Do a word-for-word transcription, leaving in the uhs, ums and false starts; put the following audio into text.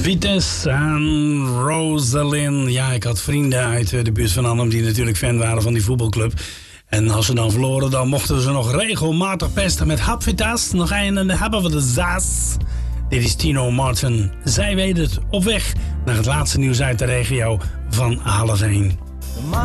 Vitesse en Rosalind. Ja, ik had vrienden uit de buurt van Arnhem die natuurlijk fan waren van die voetbalclub. En als ze dan verloren, dan mochten ze nog regelmatig pesten met Hap Vitesse. Nog een en hebben we de Zas. Dit is Tino Martin. Zij weet het, op weg naar het laatste nieuws uit de regio van half één.